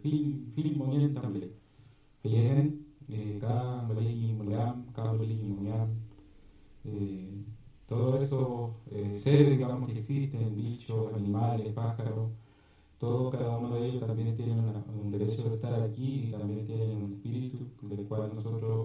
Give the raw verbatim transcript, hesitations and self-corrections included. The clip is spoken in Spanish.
film film monian tamble peyegen ka malay mulam ka malay munyam todo eso eh, seres digamos que existen bichos animales pájaros todo cada uno de ellos